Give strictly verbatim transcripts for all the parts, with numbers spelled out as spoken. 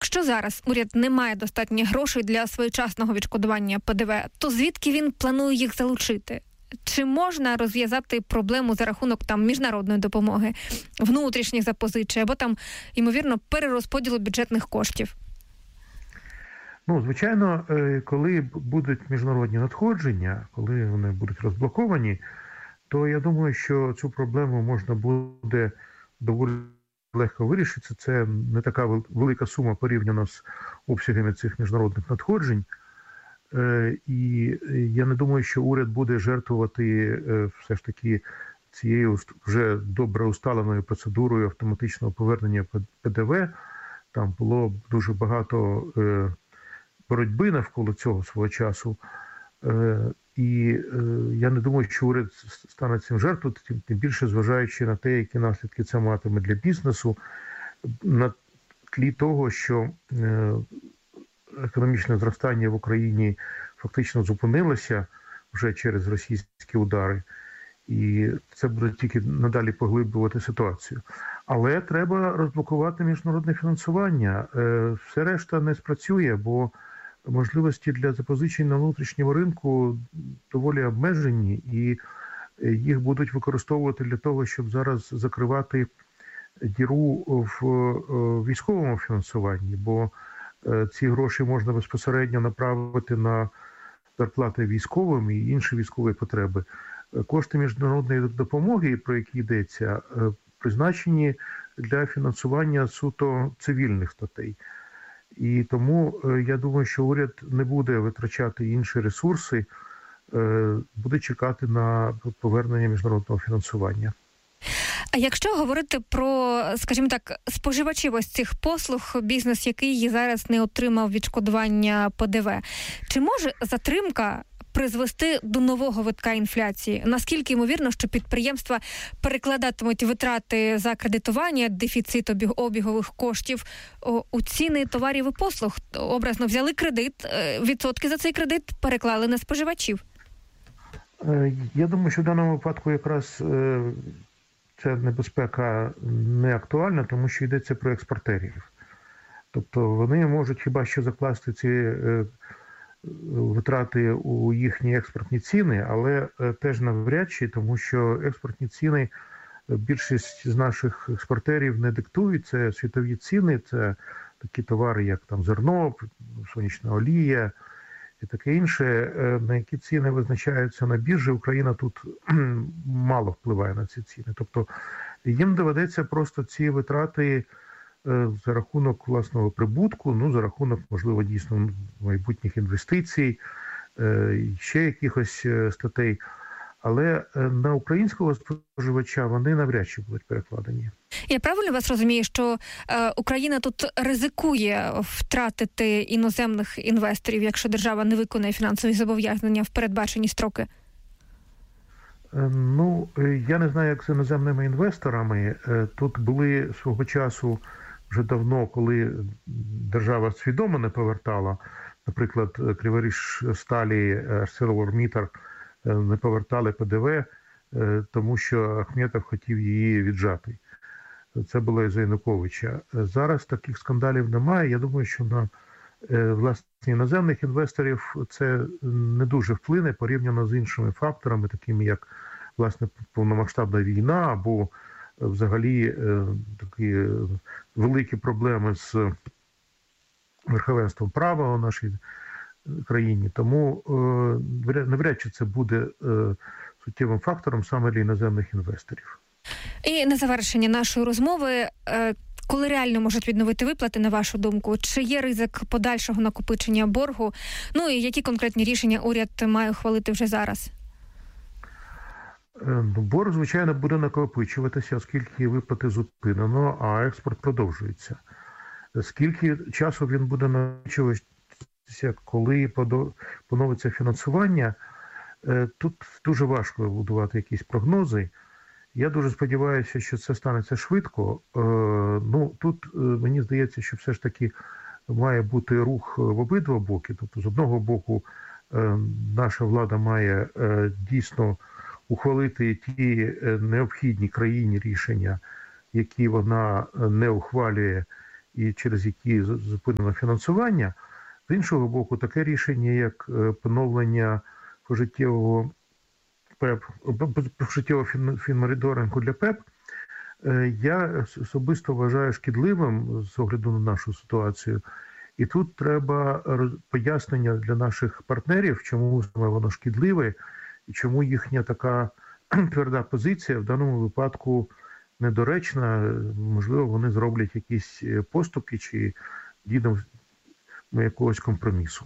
якщо зараз уряд не має достатньо грошей для своєчасного відшкодування Пе Де Ве, то звідки він планує їх залучити? Чи можна розв'язати проблему за рахунок там міжнародної допомоги, внутрішніх запозичень або там, ймовірно, перерозподілу бюджетних коштів? Ну, звичайно, коли будуть міжнародні надходження, коли вони будуть розблоковані, то я думаю, що цю проблему можна буде доволі легко вирішити. Це не така велика сума порівняно з обсягами цих міжнародних надходжень. І я не думаю, що уряд буде жертвувати все ж таки цією вже добре усталеною процедурою автоматичного повернення Пе Де Ве. Там було дуже багато боротьби навколо цього свого часу. І я не думаю, що уряд стане цим жертвувати, тим більше зважаючи на те, які наслідки це матиме для бізнесу, на тлі того, що економічне зростання в Україні фактично зупинилося вже через російські удари. І це буде тільки надалі поглиблювати ситуацію. Але треба розблокувати міжнародне фінансування. Все решта не спрацює, бо можливості для запозичень на внутрішньому ринку доволі обмежені, і їх будуть використовувати для того, щоб зараз закривати діру в військовому фінансуванні, бо ці гроші можна безпосередньо направити на зарплати військовим і інші військові потреби. Кошти міжнародної допомоги, про які йдеться, призначені для фінансування суто цивільних статей. І тому я думаю, що уряд не буде витрачати інші ресурси, буде чекати на повернення міжнародного фінансування. А якщо говорити про, скажімо так, споживачів ось цих послуг, бізнес, який зараз не отримав відшкодування Пе Де Ве, чи може затримка призвести до нового витка інфляції? Наскільки ймовірно, що підприємства перекладатимуть витрати за кредитування, дефіцит обігових коштів у ціни товарів і послуг? Образно взяли кредит, відсотки за цей кредит переклали на споживачів. Я думаю, що в даному випадку якраз ця небезпека не актуальна, тому що йдеться про експортерів. Тобто вони можуть хіба що закласти ці витрати у їхні експортні ціни, але теж навряд чи, тому що експортні ціни більшість з наших експортерів не диктують. Це світові ціни, це такі товари, як там зерно, сонячна олія і таке інше, на які ціни визначаються на біржі. Україна тут мало впливає на ці ціни. Тобто їм доведеться просто ці витрати за рахунок власного прибутку, ну, за рахунок, можливо, дійсно майбутніх інвестицій, ще якихось статей. Але на українського споживача вони навряд чи будуть перекладені. Я правильно вас розумію, що е, Україна тут ризикує втратити іноземних інвесторів, якщо держава не виконає фінансові зобов'язання в передбачені строки? Ну, я не знаю, як з іноземними інвесторами. Тут були свого часу вже давно, коли держава свідомо не повертала, наприклад, Криворіжсталі, ArcelorMittal не повертали Пе Де Ве, тому що Ахметов хотів її віджати. Це було із Януковича. Зараз таких скандалів немає. Я думаю, що на власне іноземних інвесторів це не дуже вплине порівняно з іншими факторами, такими як власне повномасштабна війна або взагалі такі великі проблеми з верховенством права у нашій країні. Тому навряд чи це буде суттєвим фактором саме для іноземних інвесторів. І на завершення нашої розмови, коли реально можуть відновити виплати, на вашу думку? Чи є ризик подальшого накопичення боргу? Ну і які конкретні рішення уряд має ухвалити вже зараз? Борг, звичайно, буде накопичуватися, оскільки виплати зупинено, а експорт продовжується. Скільки часу він буде накопичуватися, коли поновиться фінансування, тут дуже важко будувати якісь прогнози. Я дуже сподіваюся, що це станеться швидко. Ну, тут мені здається, що все ж таки має бути рух в обидва боки. Тобто, з одного боку, наша влада має дійсно ухвалити ті необхідні країні рішення, які вона не ухвалює і через які зупинено фінансування. З іншого боку, таке рішення, як поновлення пожиттєвого ПЕП, пожиттєвого фінмоніторингу для ПЕП, я особисто вважаю шкідливим з огляду на нашу ситуацію. І тут треба пояснення для наших партнерів, чому саме воно шкідливе і чому їхня така тверда позиція в даному випадку недоречна. Можливо, вони зроблять якісь поступки чи дійдемо до якогось компромісу.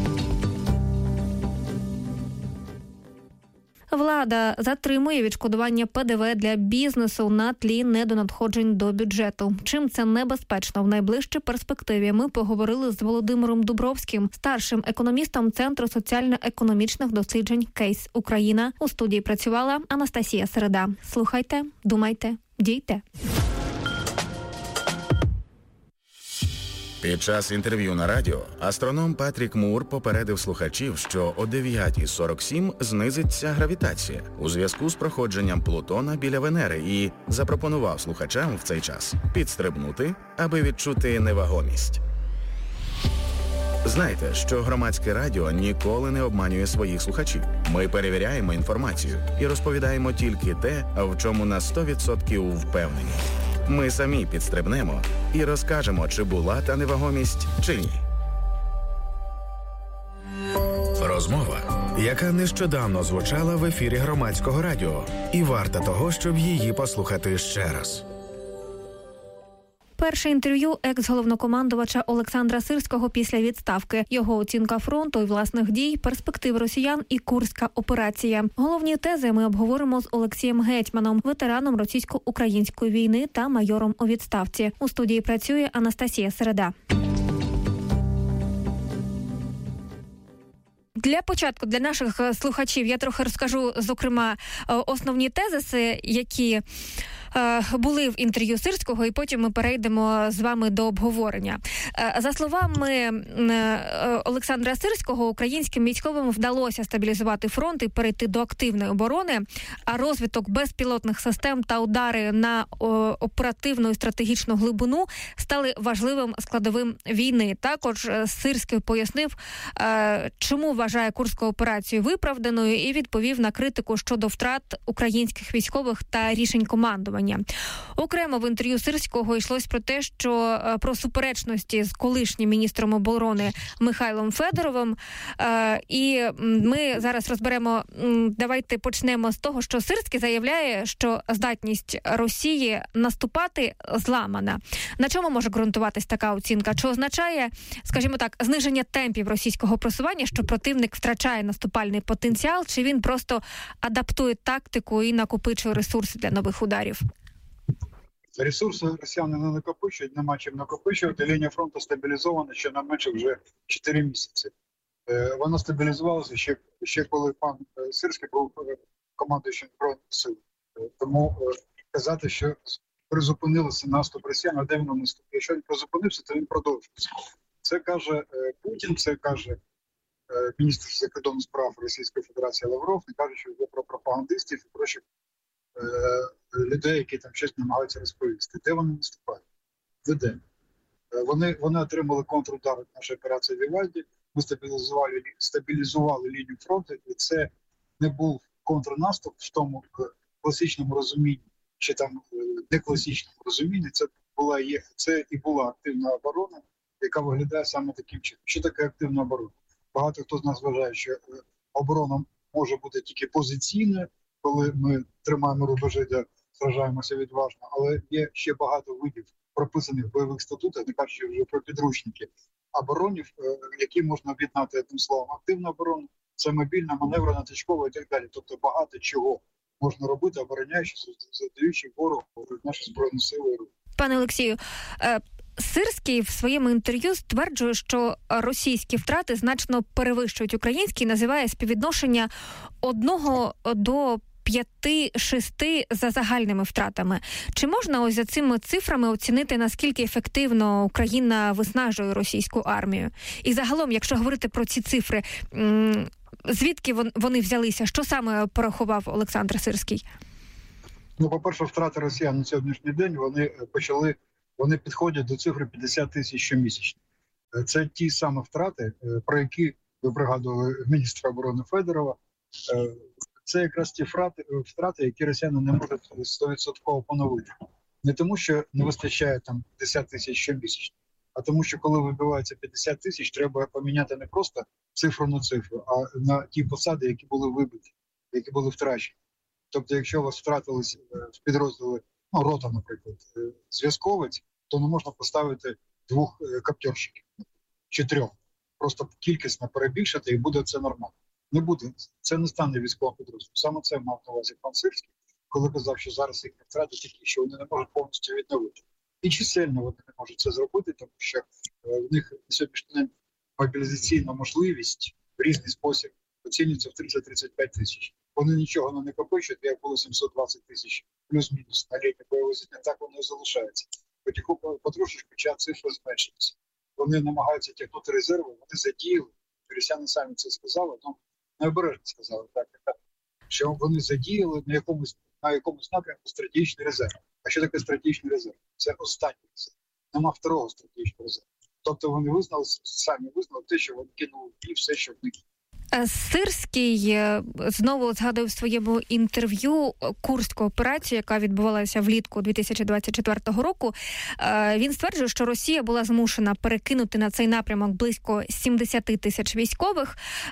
Влада затримує відшкодування ПДВ для бізнесу на тлі недонадходжень до бюджету. Чим це небезпечно в найближчій перспективі, ми поговорили з Володимиром Дубровським, старшим економістом Центру соціально-економічних досліджень «Кейс Україна». У студії працювала Анастасія Середа. Слухайте, думайте, дійте. Під час інтерв'ю на радіо астроном Патрік Мур попередив слухачів, що о дев'ята сорок сім знизиться гравітація у зв'язку з проходженням Плутона біля Венери і запропонував слухачам в цей час підстрибнути, аби відчути невагомість. Знайте, що громадське радіо ніколи не обманює своїх слухачів. Ми перевіряємо інформацію і розповідаємо тільки те, в чому на сто відсотків впевнені. Ми самі підстрибнемо і розкажемо, чи була та невагомість, чи ні. Розмова, яка нещодавно звучала в ефірі громадського радіо, і варта того, щоб її послухати ще раз. Перше інтерв'ю екс-головнокомандувача Олександра Сирського після відставки. Його оцінка фронту і власних дій, перспектив росіян і Курська операція. Головні тези ми обговоримо з Олексієм Гетьманом, ветераном російсько-української війни та майором у відставці. У студії працює Анастасія Середа. Для початку, для наших слухачів, я трохи розкажу, зокрема, основні тезиси, які були в інтерв'ю Сирського, і потім ми перейдемо з вами до обговорення. За словами Олександра Сирського, українським військовим вдалося стабілізувати фронт і перейти до активної оборони, а розвиток безпілотних систем та удари на оперативну і стратегічну глибину стали важливим складовим війни. Також Сирський пояснив, чому вважає Курську операцію виправданою, і відповів на критику щодо втрат українських військових та рішень командування. Окремо в інтерв'ю Сирського йшлось про те, що про суперечності з колишнім міністром оборони Михайлом Федоровим. І ми зараз розберемо, давайте почнемо з того, що Сирський заявляє, що здатність Росії наступати зламана. На чому може ґрунтуватись така оцінка? Чи означає, скажімо так, зниження темпів російського просування, що противник втрачає наступальний потенціал, чи він просто адаптує тактику і накопичує ресурси для нових ударів? Ресурси росіяни не накопичують, нема чим накопичувати. Лінія фронту стабілізована щонайменше вже чотири місяці. Вона стабілізувалася ще, ще коли пан Сирський був командуючим Збройних сил. Тому казати, що призупинилися наступ росіян, а де він наступ? Якщо він призупинився, то він продовжується. Це каже Путін, це каже міністр закордонних справ Російської Федерації Лавров, не каже, що йде про пропагандистів і прочих людей, які там щось намагаються розповісти. Де вони наступають? Де? Вони, вони отримали контрудар від нашої операції Вівальді, ми стабілізували, стабілізували лінію фронту, і це не був контрнаступ в тому класичному розумінні, чи там не класичному розумінні, це була, є, це і була активна оборона, яка виглядає саме таким чином. Що таке активна оборона? Багато хто з нас вважає, що оборона може бути тільки позиційною, коли ми тримаємо рубежі, де сражаємося відважно, але є ще багато видів прописаних в бойових статутах, не кажучи вже про підручники, оборонів, які можна об'єднати одним словом. Активна оборона, це мобільна, маневрена, точкова і так далі. Тобто багато чого можна робити, обороняючись, задаючи ворогу наші збройні сили. Пане Олексію, Сирський в своєму інтерв'ю стверджує, що російські втрати значно перевищують українські, називає співвідношення одного до п'яти-шести за загальними втратами. Чи можна ось за цими цифрами оцінити, наскільки ефективно Україна виснажує російську армію? І загалом, якщо говорити про ці цифри, звідки вони взялися? Що саме порахував Олександр Сирський? Ну, по-перше, втрати росіян на сьогоднішній день, вони почали вони підходять до цифри п'ятдесят тисяч щомісячно. Це ті самі втрати, про які ви пригадували міністра оборони Федорова. Це якраз ті втрати, втрати, які росіяни не можуть сто відсотків поновити. Не тому, що не вистачає там п'ятдесят тисяч щомісячно, а тому, що коли вибивається п'ятдесят тисяч, треба поміняти не просто цифру на цифру, а на ті посади, які були вибиті, які були втрачені. Тобто, якщо у вас втратились в підрозділи, ну, рота, наприклад, зв'язковець, то не можна поставити двох каптерщиків чи трьох. Просто кількісно перебільшити, і буде це нормально. Не буде. Це не стане військовим підрозділом. Саме це мав на увазі пан Сирський, коли казав, що зараз їх втрати такі, що вони не можуть повністю відновити. І чисельно вони не можуть це зробити, тому що в них на сьогоднішній день мобілізаційна можливість в різний спосіб оцінюється в тридцять-тридцять п'ять тисяч. Вони нічого не накопичують, як було сімсот двадцять тисяч плюс-мінус на літнє бойове зіткнення, так воно і залишається. Потиху потрошечку ця цифра зменшується. Вони намагаються тягнути резерви, вони задіяли, росіяни самі це сказали, ну, необережно сказали, так, що вони задіяли на якомусь, на якомусь напрямку стратегічний резерв. А що таке стратегічний резерв? Це останній резерв. Нема второго стратегічного резерву. Тобто вони визнали, самі визнали те, що вони кинули і все, що в них. Сирський знову згадує в своєму інтерв'ю Курську операцію, яка відбувалася влітку дві тисячі двадцять четвертого року. Він стверджує, що Росія була змушена перекинути на цей напрямок близько сімдесят тисяч військових.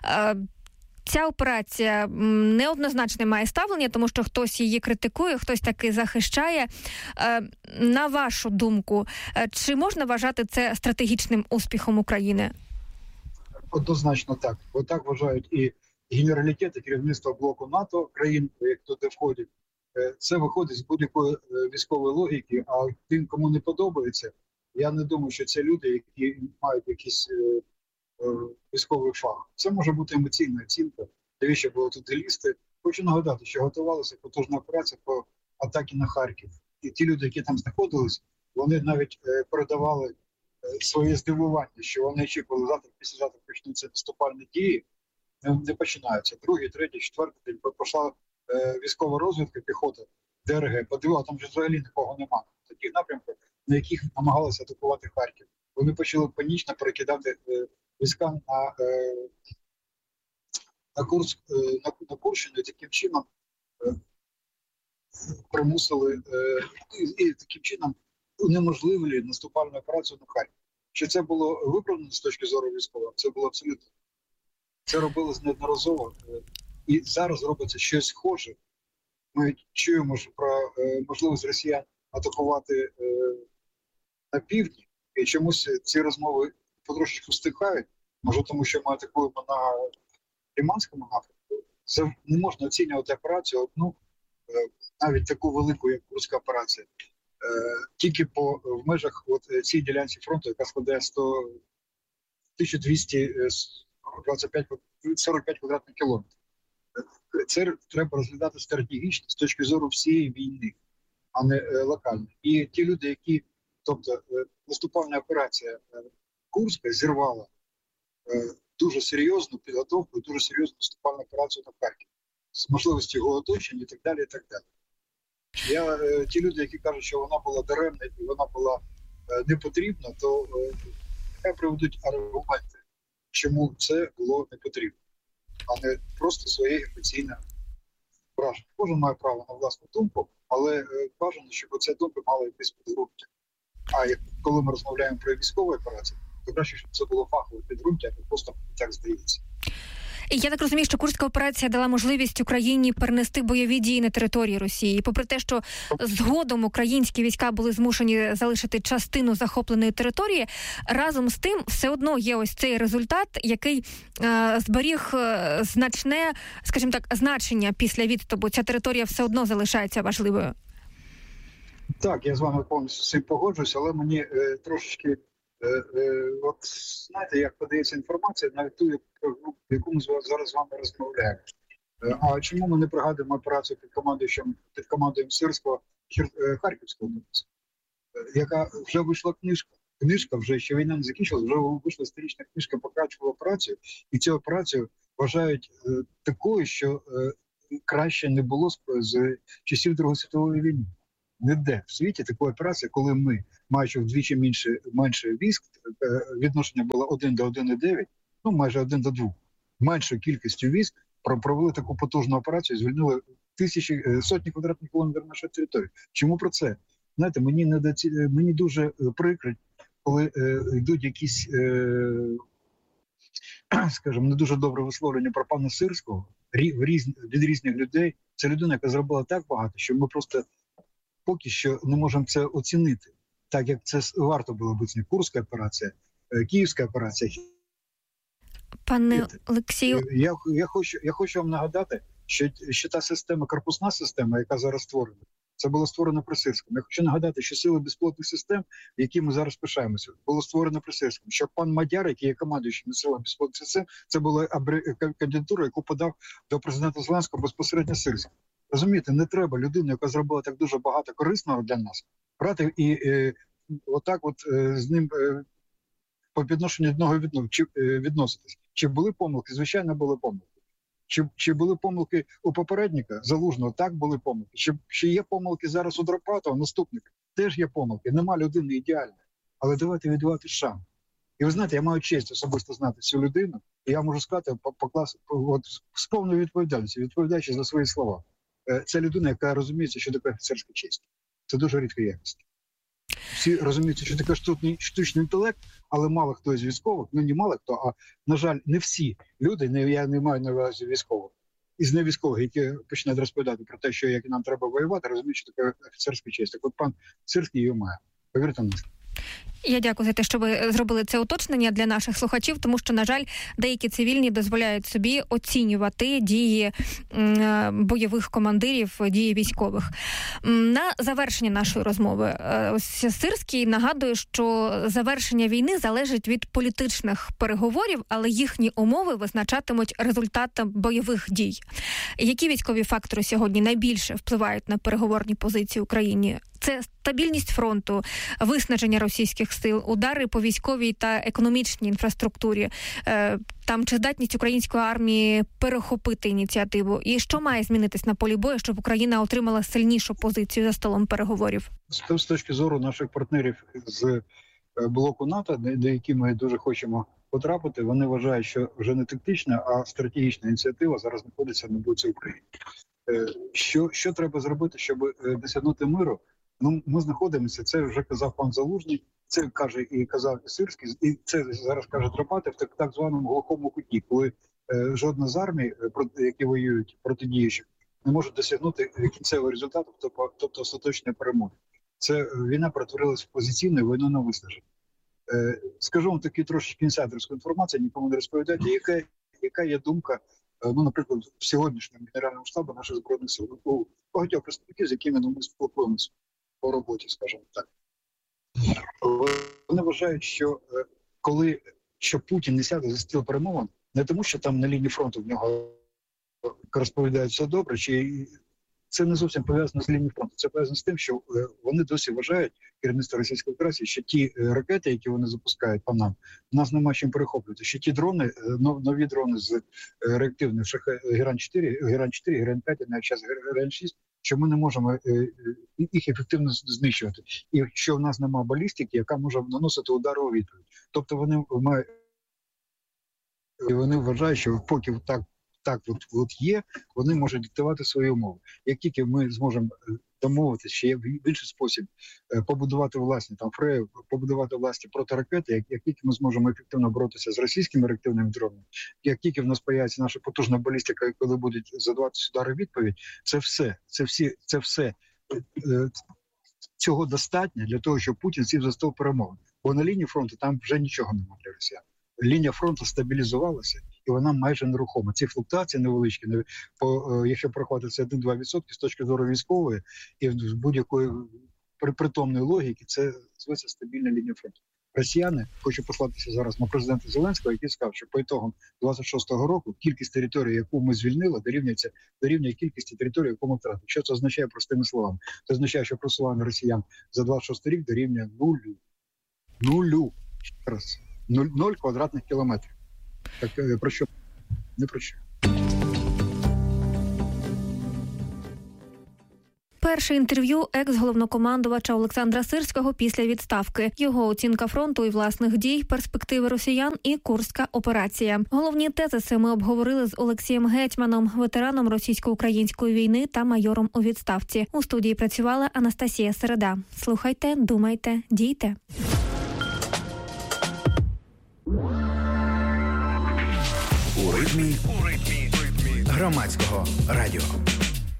Ця операція неоднозначне має ставлення, тому що хтось її критикує, хтось таки захищає. На вашу думку, чи можна вважати це стратегічним успіхом України? Однозначно так. Бо так вважають і генералітет, і керівництво блоку НАТО, країн, як туди входять. Це виходить з будь-якої військової логіки, а тим, кому не подобається, я не думаю, що це люди, які мають якісь військовий фах. Це може бути емоційна оцінка. Навіщо було туди лізти? Хочу нагадати, що готувалася потужна операція по атаці на Харків. І ті люди, які там знаходились, вони навіть передавали своє здивування, що вони очікували, завтра, післязавтра почнуться наступальні дії, не починаються. Другий, третій, четвертий день пішла е, військова розвідка, піхота, ДРГ, подивила, там вже взагалі нікого немає. Таких напрямків, на яких намагалися атакувати Харків. Вони почали панічно перекидати е, війська на, е, на, Курск, е, на, на Курщину, і таким чином е, примусили, е, і, і таким чином унеможливили наступальну операцію на Харків. Чи це було виправдано з точки зору військового? Це було абсолютно. Це робилось неодноразово. І зараз робиться щось схоже. Ми чуємо ж про е, можливість росіян атакувати е, на півдні. І чомусь ці розмови потрошечку стихають. Може тому, що ми атакуємо на Лиманському напрямку. Це не можна оцінювати операцію одну, е, навіть таку велику, як Курська операція. Тільки по в межах от цій ділянці фронту, яка складає сто тисяча двісті двадцять п'ять сорок п'ять квадратних кілометрів. Це треба розглядати стратегічно з точки зору всієї війни, а не локально. І ті люди, які, тобто наступальна операція Курська зірвала дуже серйозну підготовку, дуже серйозну наступальну операцію на Харків з можливістю його оточення і так далі, і так далі. Я, ті люди, які кажуть, що вона була даремна і вона була не потрібна, то нехай приведуть аргументи, чому це було не потрібно, а не просто своє емоційне враження. Кожен має право на власну думку, але бажано, щоб ця думка мала якесь підґрунтя. А коли ми розмовляємо про військову операцію, то краще, щоб це було фахове підґрунтя, а не просто так здається. Я так розумію, що Курська операція дала можливість Україні перенести бойові дії на території Росії. Попри те, що згодом українські війська були змушені залишити частину захопленої території, разом з тим все одно є ось цей результат, який е, зберіг е, значне, скажімо так, значення після відступу. Ця територія все одно залишається важливою. Так, я з вами повністю з цим погоджуюся, але мені е, трошечки Е, е, от знаєте, як подається інформація, навіть ту, яку ми зараз з вами розмовляємо. Е, а чому ми не пригадуємо операцію під командою, під командою Сирського е, Харківського операцію, е, яка вже вийшла книжка. Книжка вже, ще війна не закінчилась, вже вийшла сторічна книжка про Харківську операцію, і цю операцію вважають е, такою, що е, краще не було з, з часів Другої світової війни. Ніде в світі такої операції, коли ми маючи вдвічі менше, менше військ, відношення було один до один цілих дев'ять, ну майже один до двох. Меншою кількістю військ провели таку потужну операцію, звільнили тисячі, сотні квадратних кілометрів нашої території. Чому про це? Знаєте, мені, не доці... мені дуже прикро, коли е, йдуть якісь, е, скажімо, не дуже добре висловлення про пана Сирського в різ... від різних людей. Це людина, яка зробила так багато, що ми просто поки що не можемо це оцінити. Так як це варто було бути. Курська операція, е, Київська операція. Пане Олексію, я, я, хочу, я хочу вам нагадати, що, що та система, корпусна система, яка зараз створена, це було створено при Сирському. Я хочу нагадати, що сили безпілотних систем, які ми зараз пишаємося, було створено при Сирському. Що пан Мадяр, який є командуючим силами безпілотних систем, це була кандидатура, яку подав до президента Зеленського безпосередньо Сирський. Розумієте, не треба людину, яка зробила так дуже багато корисного для нас, брати і е, отак от е, з ним е, по відношенню до нього відно, чи, е, відноситись. Чи були помилки? Звичайно, були помилки. Чи, чи були помилки у попередника Залужного? Так, були помилки. Чи, чи є помилки зараз у Драпатова, наступника? Теж є помилки. Нема людини ідеальної. Але давайте віддавати шанс. І ви знаєте, я маю честь особисто знати цю людину, і я можу сказати по, по класу, от, з повною відповідальністю, відповідаючи за свої слова. Це людина, яка розуміється, що таке офіцерська честь. Це дуже рідка якість. Всі розуміють, що таке штучний, штучний інтелект, але мало хто із військових, ну не мало хто, а, на жаль, не всі люди, не, я не маю на увазі військових, із невійськових, які починають розповідати про те, що як нам треба воювати, розуміють, що таке офіцерська честь. Так от пан Сирський її має. Повірте мені. Я дякую за те, що ви зробили це уточнення для наших слухачів, тому що, на жаль, деякі цивільні дозволяють собі оцінювати дії бойових командирів, дії військових. На завершення нашої розмови, ось Сирський нагадує, що завершення війни залежить від політичних переговорів, але їхні умови визначатимуть результати бойових дій. Які військові фактори сьогодні найбільше впливають на переговорні позиції Україні? Це стабільність фронту, виснаження російських сил, удари по військовій та економічній інфраструктурі, там чи здатність української армії перехопити ініціативу? І що має змінитись на полі бою, щоб Україна отримала сильнішу позицію за столом переговорів? З точки зору наших партнерів з блоку НАТО, до яких ми дуже хочемо потрапити, вони вважають, що вже не тактична, а стратегічна ініціатива зараз знаходиться на боці України. Що, що треба зробити, щоб досягнути миру? Ну, ми знаходимося, це вже казав пан Залужний, це каже і казав і Сирський, і це зараз каже Драпатов, в так, так званому глухому куті, коли е, жодна з армій, які воюють протидіючих, не може досягнути кінцевого результату, тобто, тобто остаточної перемоги. Це війна перетворилася в позиційну війну на виснаження. Е, скажу вам таку трошечки інсайдерську інформацію, нікому не розповідайте, яка, яка є думка, ну, наприклад, в сьогоднішньому генеральному штабу наших збройних сил, у багатьох представників, з якими ми спілкуємося по роботі, скажімо так. Вони вважають, що коли що Путін не сяде за стіл перемовин, не тому, що там на лінії фронту в нього розповідають все добре, чи це не зовсім пов'язано з лінією фронту. Це пов'язано з тим, що вони досі вважають, керівництво Російської Федерації, що ті ракети, які вони запускають по нам, в нас немає чим перехоплювати. Що ті дрони, нові дрони з реактивних Герань чотири, Герань чотири, Герань п'ять, навіть зараз Герань шість, що ми не можемо їх ефективно знищувати. І що в нас немає балістики, яка може наносити удари у відповідь. Тобто вони мають, вони вважають, що поки так так от, от є, вони можуть диктувати свої умови. Як тільки ми зможемо домовитися, що є в інший спосіб побудувати власні там фреї, побудувати власні протиракети, як, як тільки ми зможемо ефективно боротися з російськими реактивними дронами, як тільки в нас появиться наша потужна балістика, коли будуть задаватися удари відповідь, це все, це всі, це все цього достатньо для того, щоб Путін сів за стол перемовин. Бо на лінії фронту там вже нічого немає для росіян. Лінія фронту стабілізувалася, і вона майже нерухома. Ці флуктуації невеличкі, по, якщо порахувати це один-два відсотки з точки зору військової і з будь-якої притомної логіки, це зветься стабільна лінія фронту. Росіяни, хочу послатися зараз на президента Зеленського, який сказав, що по ітогам двадцять шостого року кількість територій, яку ми звільнили, дорівнюється дорівнює кількості територій, яку ми втратили. Що це означає простими словами? Це означає, що просування росіян за двадцять шостий рік дорівнює нулю. Нулю. Раз. Нуль, ноль квадратних кілометрів. Так про що? Не про що. перше інтерв'ю екс-головнокомандувача Олександра Сирського після відставки. Його оцінка фронту і власних дій, перспективи росіян і Курська операція. Головні тезиси ми обговорили з Олексієм Гетьманом, ветераном російсько-української війни та майором у відставці. У студії працювала Анастасія Середа. Слухайте, думайте, дійте. У ритмі громадського радіо.